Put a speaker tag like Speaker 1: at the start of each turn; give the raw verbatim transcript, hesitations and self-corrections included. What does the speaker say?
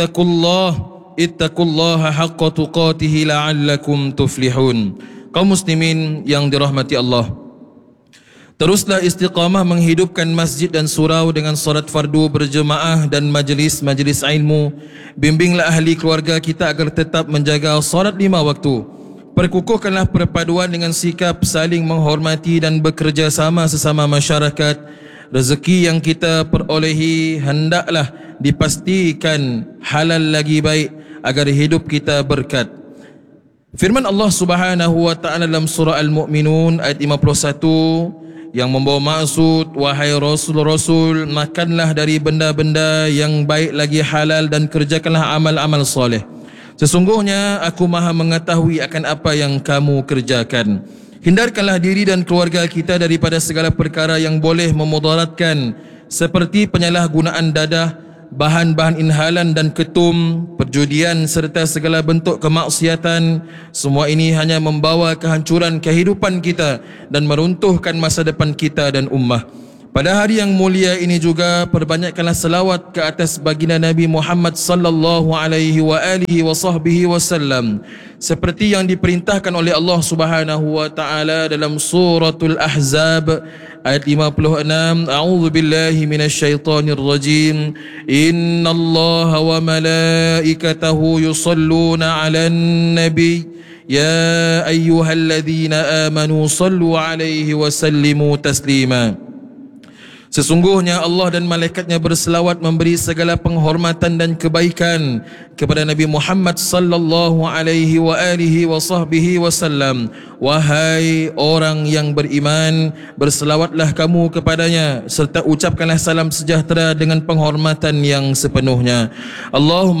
Speaker 1: ittaqullah ittaqullaha haqqa tuqatih la'allakum tuflihun. Kaum muslimin yang dirahmati Allah, teruslah istiqamah menghidupkan masjid dan surau dengan solat fardu berjemaah dan majlis-majlis ilmu. Bimbinglah ahli keluarga kita agar tetap menjaga solat lima waktu. Perkukuhkanlah perpaduan dengan sikap saling menghormati dan bekerja sama sesama masyarakat. Rezeki yang kita perolehi hendaklah dipastikan halal lagi baik agar hidup kita berkat. Firman Allah Subhanahu wa taala dalam surah Al-Mu'minun ayat lima puluh satu yang membawa maksud, wahai Rasul-Rasul, makanlah dari benda-benda yang baik lagi halal dan kerjakanlah amal-amal soleh. Sesungguhnya aku maha mengetahui akan apa yang kamu kerjakan. Hindarkanlah diri dan keluarga kita daripada segala perkara yang boleh memudaratkan, seperti penyalahgunaan dadah, bahan-bahan inhalan dan ketum, perjudian serta segala bentuk kemaksiatan. Semua ini hanya membawa kehancuran kehidupan kita dan meruntuhkan masa depan kita dan ummah. Pada hari yang mulia ini juga perbanyakkanlah selawat ke atas baginda Nabi Muhammad sallallahu alaihi wa alihi wa sahbihi wasallam, seperti yang diperintahkan oleh Allah Subhanahu wa taala dalam suratul Ahzab ayat lima puluh enam. A'udzu billahi minasyaitonir rajim. Innallaha wa malaikatahu yusalluna 'alan nabi ya ayyuhalladzina amanu sallu 'alaihi wa sallimu taslima. Sesungguhnya Allah dan malaikatnya berselawat memberi segala penghormatan dan kebaikan kepada Nabi Muhammad sallallahu alaihi wa alihi wa sahbihi wasallam. Wahai orang yang beriman, berselawatlah kamu kepadanya serta ucapkanlah salam sejahtera dengan penghormatan yang sepenuhnya. Allahumma